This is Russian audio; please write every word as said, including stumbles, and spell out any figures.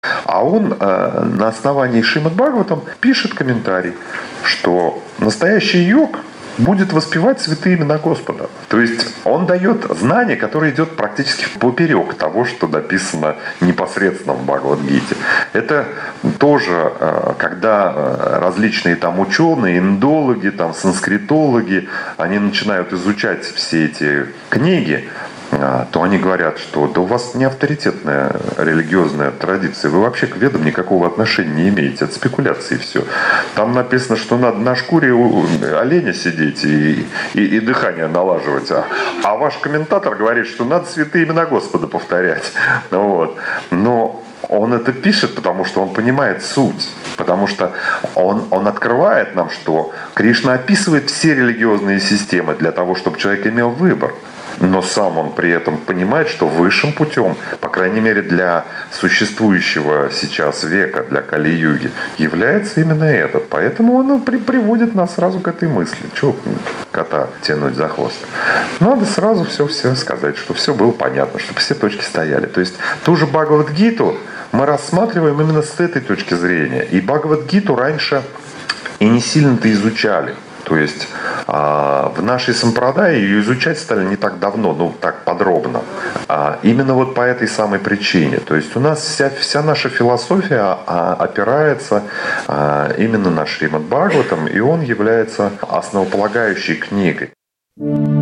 А он э, на основании Шримад Бхагаватам пишет комментарий, что настоящий йог будет воспевать святые имена Господа. То есть он дает знание, которое идет практически поперек того, что написано непосредственно в Бхагавад-гите. Это тоже, когда различные там ученые, индологи, там, санскритологи, они начинают изучать все эти книги, то они говорят, что да у вас не авторитетная религиозная традиция, вы вообще к ведам никакого отношения не имеете, это спекуляции все. Там написано, что надо на шкуре у оленя сидеть и, и, и дыхание налаживать, а, а ваш комментатор говорит, что надо святые имена Господа повторять. Вот. Но он это пишет, потому что он понимает суть. Потому что он, он открывает нам, что Кришна описывает все религиозные системы для того, чтобы человек имел выбор. Но сам он при этом понимает, что высшим путем, по крайней мере для существующего сейчас века, для Кали-юги, является именно этот. Поэтому он при, приводит нас сразу к этой мысли. Чего кота тянуть за хвост? Надо сразу все-все сказать, что все было понятно, чтобы все точки стояли. То есть ту же Бхагавад-гиту мы рассматриваем именно с этой точки зрения. И Бхагавад-гиту раньше и не сильно-то изучали. То есть в нашей сампрадае ее изучать стали не так давно, ну так подробно. А именно вот по этой самой причине. То есть у нас вся, вся наша философия опирается именно на Шримад Бхагаватам, и он является основополагающей книгой.